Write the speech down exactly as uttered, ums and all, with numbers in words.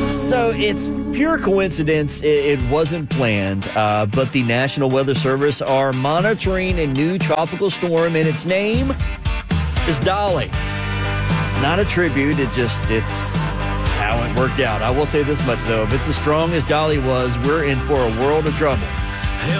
So it's pure coincidence. It, it wasn't planned, uh, but the National Weather Service are monitoring a new tropical storm, and its name is Dolly. It's not a tribute. It just, it's how it worked out. I will say this much, though. If it's as strong as Dolly was, we're in for a world of trouble.